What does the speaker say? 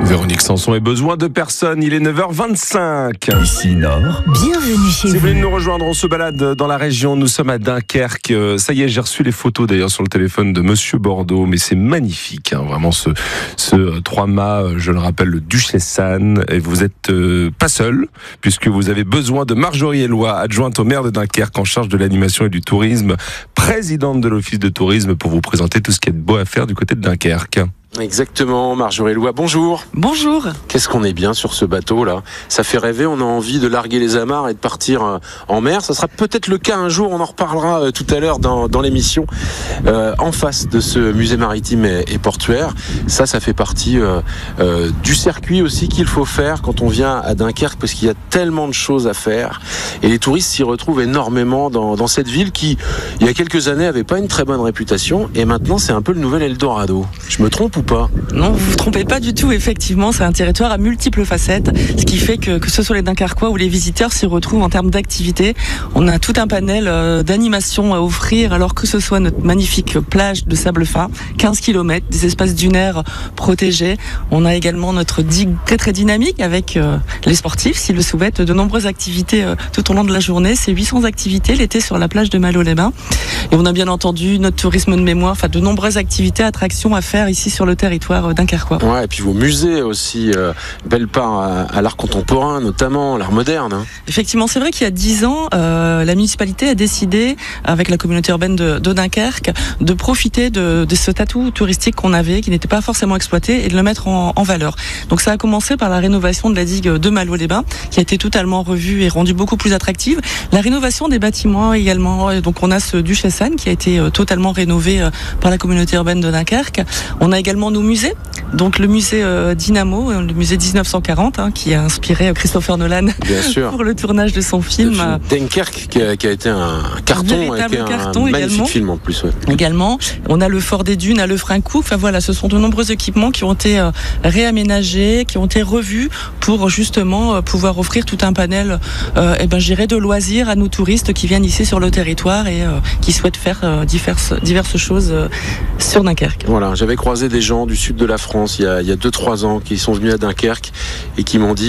Véronique Sanson a besoin de personne, il est 9h25. Ici Nord. Bienvenue chez Si vous vous. voulez nous rejoindre, on se balade dans la région, nous sommes à Dunkerque. Ça y est, j'ai reçu les photos d'ailleurs sur le téléphone de Monsieur Bordeaux, mais c'est magnifique, hein, vraiment ce 3-mâts, je le rappelle, le Duchesse Anne. Et vous êtes pas seul, puisque vous avez besoin de Marjorie Eloi, adjointe au maire de Dunkerque en charge de l'animation et du tourisme, présidente de l'office de tourisme, pour vous présenter tout ce qu'il y a de beau à faire du côté de Dunkerque. Exactement, Marjorie Eloi, bonjour. Bonjour. Qu'est-ce qu'on est bien sur ce bateau là. Ça fait rêver, on a envie de larguer les amarres et de partir en mer. Ça sera peut-être le cas un jour, on en reparlera tout à l'heure dans l'émission. En face de ce musée maritime et portuaire, ça fait partie du circuit aussi qu'il faut faire quand on vient à Dunkerque, parce qu'il y a tellement de choses à faire. Et les touristes s'y retrouvent énormément dans cette ville qui, il y a quelques années, avait pas une très bonne réputation. Et maintenant, c'est un peu le nouvel Eldorado. Je me trompe ou pas? Non, vous vous trompez pas du tout. Effectivement, c'est un territoire à multiples facettes, ce qui fait que ce soit les Dunkerquois ou les visiteurs s'y retrouvent en termes d'activités. On a tout un panel d'animations à offrir, alors que ce soit notre magnifique plage de sable fin, 15 km, des espaces dunaires protégés. On a également notre digue très très dynamique avec les sportifs, s'ils le souhaitent, de nombreuses activités tout au long de la journée. C'est 800 activités l'été sur la plage de Malo-les-Bains. Et on a bien entendu notre tourisme de mémoire, enfin de nombreuses activités, attractions à faire ici sur le territoire dunkerquois. Ouais, et puis vos musées aussi, belle part à l'art contemporain, notamment l'art moderne. Hein. Effectivement, c'est vrai qu'il y a 10 ans, la municipalité a décidé, avec la communauté urbaine de Dunkerque, de profiter de ce atout touristique qu'on avait, qui n'était pas forcément exploité, et de le mettre en valeur. Donc ça a commencé par la rénovation de la digue de Malo-les-Bains, qui a été totalement revue et rendue beaucoup plus attractive. La rénovation des bâtiments également. Donc on a ce Duchesse Anne qui a été totalement rénové par la communauté urbaine de Dunkerque. On a également nos musées, donc le musée Dynamo, le musée 1940, qui a inspiré Christopher Nolan pour le tournage de son film. Dunkerque qui a été un carton, un magnifique film en plus. Ouais. Également, on a le Fort des Dunes à Lefrancou. Enfin voilà, ce sont de nombreux équipements qui ont été réaménagés, qui ont été revus pour justement pouvoir offrir tout un panel, de loisirs à nos touristes qui viennent ici sur le territoire et qui souhaitent faire diverses choses sur Dunkerque. Voilà, j'avais croisé des gens du sud de la France il y a 2-3 ans qui sont venus à Dunkerque et qui m'ont dit